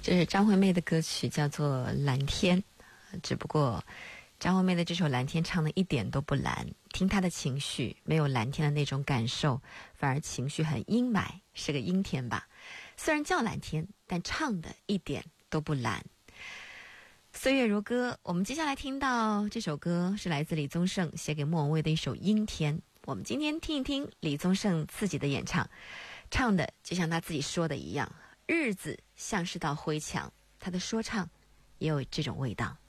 这是张惠妹的歌曲，叫做《蓝天》，只不过张惠妹的这首《蓝天》唱的一点都不蓝，听她的情绪没有蓝天的那种感受，反而情绪很阴霾，是个阴天吧。虽然叫蓝天，但唱的一点都不蓝。岁月如歌，我们接下来听到这首歌是来自李宗盛写给莫文蔚的一首《阴天》。我们今天听一听李宗盛自己的演唱，唱的就像他自己说的一样，日子像是道灰墙，他的说唱也有这种味道。